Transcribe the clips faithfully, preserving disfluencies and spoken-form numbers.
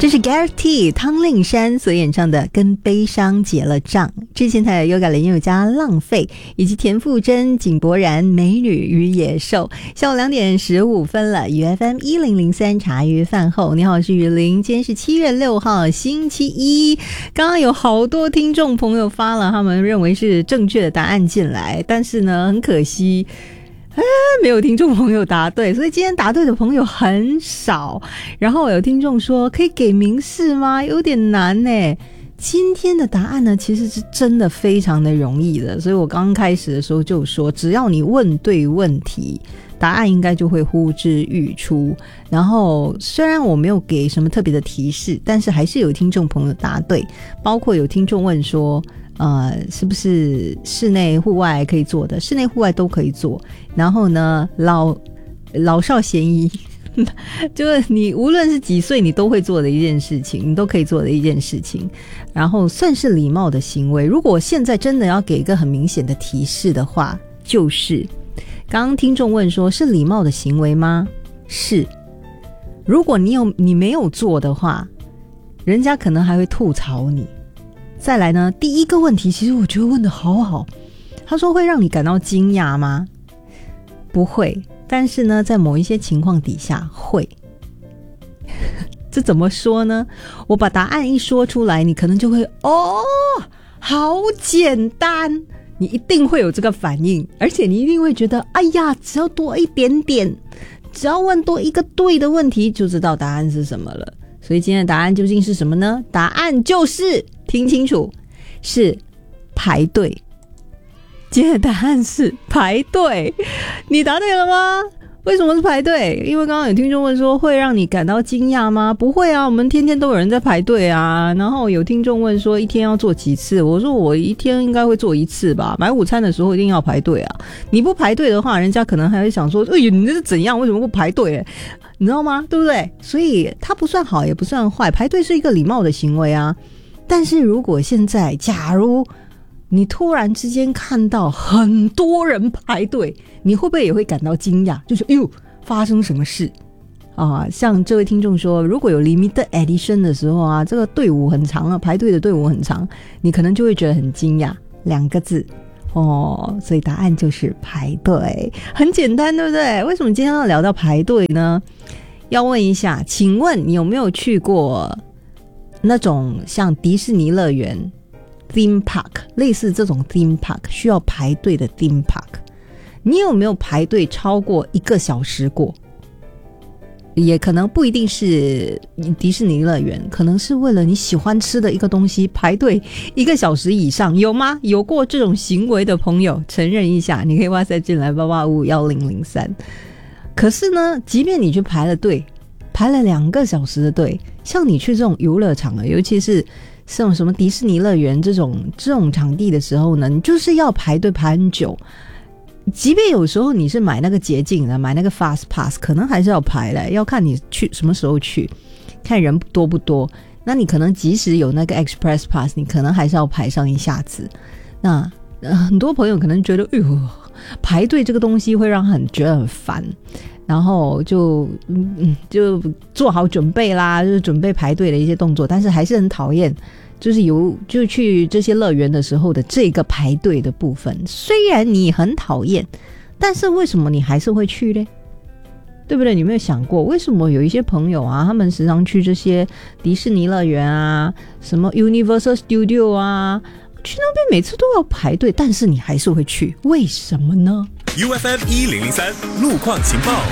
这是 Gareth T 汤令山所演唱的《跟悲伤结了账》。之前还有 Yoga 林宥嘉浪费，以及田馥甄井柏然美女与野兽。下午两点十五分了，与 F M 一零零三茶余饭后，你好，我是雨林。今天是七月六号星期一。刚刚有好多听众朋友发了他们认为是正确的答案进来，但是呢很可惜啊，没有听众朋友答对，所以今天答对的朋友很少。然后有听众说可以给明示吗？有点难耶。今天的答案呢其实是真的非常的容易的，所以我刚刚开始的时候就说，只要你问对问题，答案应该就会呼之欲出。然后虽然我没有给什么特别的提示，但是还是有听众朋友答对，包括有听众问说呃，是不是室内户外可以做的？室内户外都可以做。然后呢，老老少咸宜，就是你无论是几岁，你都会做的一件事情，你都可以做的一件事情。然后算是礼貌的行为。如果现在真的要给一个很明显的提示的话，就是刚刚听众问说是礼貌的行为吗？是。如果你有你没有做的话，人家可能还会吐槽你。再来呢，第一个问题其实我觉得问得好好，他说会让你感到惊讶吗？不会，但是呢在某一些情况底下会。这怎么说呢？我把答案一说出来，你可能就会哦，好简单，你一定会有这个反应，而且你一定会觉得哎呀，只要多一点点，只要问多一个对的问题就知道答案是什么了。所以今天的答案究竟是什么呢？答案就是听清楚，是排队。今天的答案是排队。你答对了吗？为什么是排队？因为刚刚有听众问说会让你感到惊讶吗？不会啊，我们天天都有人在排队啊。然后有听众问说一天要做几次？我说我一天应该会做一次吧。买午餐的时候一定要排队啊。你不排队的话，人家可能还会想说哎呀，你这是怎样？为什么不排队？你知道吗？对不对？所以它不算好也不算坏，排队是一个礼貌的行为啊。但是如果现在假如你突然之间看到很多人排队，你会不会也会感到惊讶？就是哎呦，发生什么事啊？像这位听众说，如果有 limited edition 的时候啊，这个队伍很长啊，排队的队伍很长，你可能就会觉得很惊讶。两个字哦，所以答案就是排队。很简单，对不对？为什么今天要聊到排队呢？要问一下，请问你有没有去过那种像迪士尼乐园 theme park， 类似这种 theme park 需要排队的 theme park， 你有没有排队超过一个小时过？也可能不一定是迪士尼乐园，可能是为了你喜欢吃的一个东西排队一个小时以上，有吗？有过这种行为的朋友承认一下，你可以哇塞进来八八五五一零零三。可是呢，即便你去排了队，排了两个小时的队，像你去这种游乐场啊，尤其是这种什么迪士尼乐园这种这种场地的时候呢，你就是要排队排很久。即便有时候你是买那个捷径的，买那个 fast pass， 可能还是要排的，要看你去什么时候去，看人多不多。那你可能即使有那个 express pass， 你可能还是要排上一下子。那、呃、很多朋友可能觉得哎呦，排队这个东西会让很觉得很烦，然后就嗯就做好准备啦，就是准备排队的一些动作，但是还是很讨厌就是有就去这些乐园的时候的这个排队的部分。虽然你很讨厌，但是为什么你还是会去呢？对不对？你有没有想过为什么有一些朋友啊，他们时常去这些迪士尼乐园啊，什么 Universal Studio 啊，去那边每次都要排队，但是你还是会去，为什么呢？ U F M 一零零三路况情报。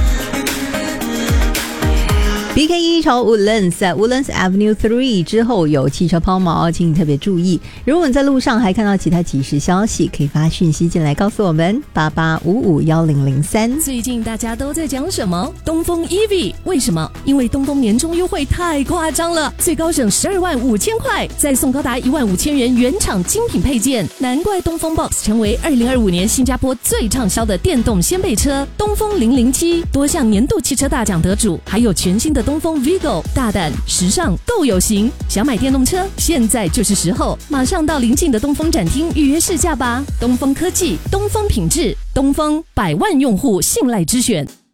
B K 一 朝 Woodlands Woodlands Avenue 三之后有汽车抛锚，请你特别注意。如果你在路上还看到其他即时消息，可以发讯息进来告诉我们八八五五一零零三。 最近大家都在讲什么？东风 E V， 为什么？因为东风年终优惠太夸张了，最高省十二万五千块，再送高达一万五千元原厂精品配件，难怪东风 Box 成为二零二五年新加坡最畅销的电动掀背车。东风零零七多项年度汽车大奖得主，还有全新的东风 Vigo， 大胆时尚都有型。想买电动车，现在就是时候，马上到邻近的东风展厅预约试驾吧。东风科技，东风品质，东风百万用户信赖之选。